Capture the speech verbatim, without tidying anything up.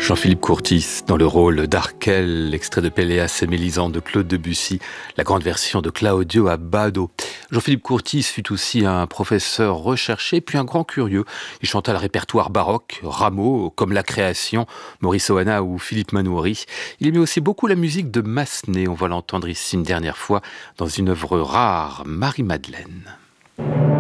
Jean-Philippe Courtis dans le rôle d'Arkel, extrait de Péléas et Mélisande de Claude Debussy, la grande version de Claudio Abbado. Jean-Philippe Courtis fut aussi un professeur recherché, puis un grand curieux. Il chanta le répertoire baroque, Rameau, comme La Création, Maurice Ohana ou Philippe Manoury. Il aimait aussi beaucoup la musique de Massenet, on va l'entendre ici une dernière fois dans une œuvre rare, Marie-Madeleine.